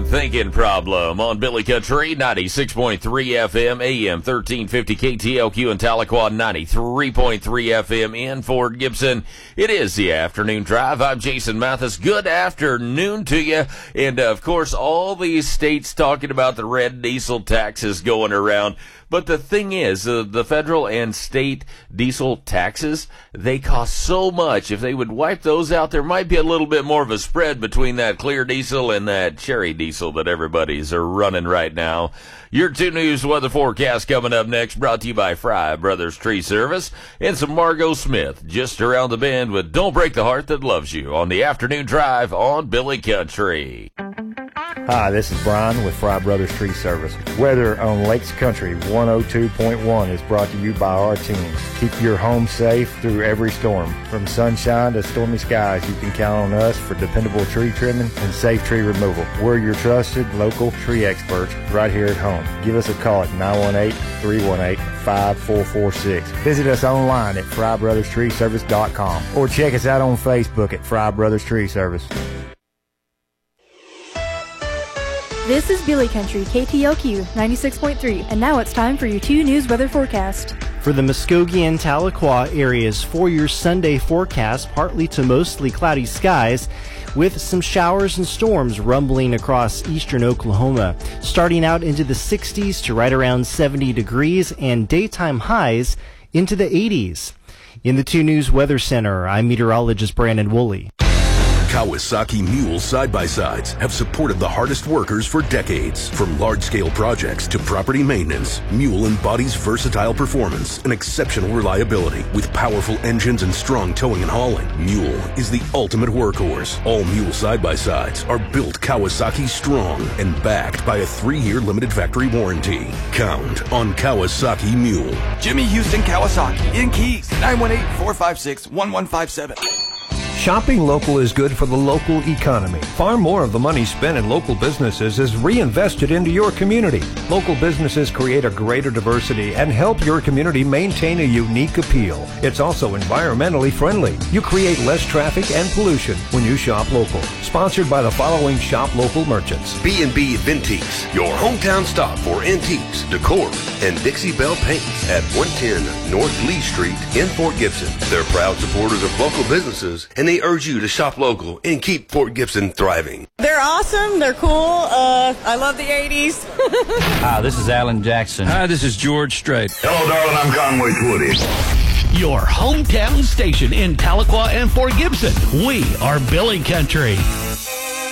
and thinking problem on Billy Country 96.3 FM, AM 1350 KTLQ in Tahlequah, 93.3 FM in Fort Gibson. It is the afternoon drive. I'm Jason Mathis. Good afternoon to you. And of course, all these states talking about the red diesel taxes going around. But the thing is, the federal and state diesel taxes, they cost so much. If they would wipe those out, there might be a little bit more of a spread between that clear diesel and that cherry diesel that everybody's running right now. Your 2 News weather forecast coming up next, brought to you by Fry Brothers Tree Service and some Margot Smith just around the bend with Don't Break the Heart That Loves You on the afternoon drive on Billy Country. Hi, this is Brian with Fry Brothers Tree Service. Weather on Lakes Country 102.1 is brought to you by our team. Keep your home safe through every storm. From sunshine to stormy skies, you can count on us for dependable tree trimming and safe tree removal. We're your trusted local tree experts right here at home. Give us a call at 918-318-5446. Visit us online at FryBrothersTreeService.com or check us out on Facebook at Fry Brothers Tree Service. This is Billy Country, KTLQ 96.3, and now it's time for your 2 News weather forecast. For the Muskogee and Tahlequah areas, for your Sunday forecast, partly to mostly cloudy skies, with some showers and storms rumbling across eastern Oklahoma, starting out into the 60s to right around 70 degrees and daytime highs into the 80s. In the 2 News Weather Center, I'm meteorologist Brandon Woolley. Kawasaki Mule side-by-sides have supported the hardest workers for decades. From large-scale projects to property maintenance, Mule embodies versatile performance and exceptional reliability. With powerful engines and strong towing and hauling, Mule is the ultimate workhorse. All Mule side-by-sides are built Kawasaki strong and backed by a 3-year limited factory warranty. Count on Kawasaki Mule. Jimmy Houston Kawasaki in Keys, 918-456-1157. Shopping local is good for the local economy. Far more of the money spent in local businesses is reinvested into your community. Local businesses create a greater diversity and help your community maintain a unique appeal. It's also environmentally friendly. You create less traffic and pollution when you shop local. Sponsored by the following shop local merchants. B&B Vintiques, your hometown stop for antiques, decor, and Dixie Belle paints at 110 North Lee Street in Fort Gibson. They're proud supporters of local businesses, and they urge you to shop local and keep Fort Gibson thriving. They're awesome. They're cool. I love the 80s. Hi, this is Alan Jackson. Hi, this is George Strait. Hello, darling. I'm Conway Twitty. Your hometown station in Tahlequah and Fort Gibson. We are Billy Country.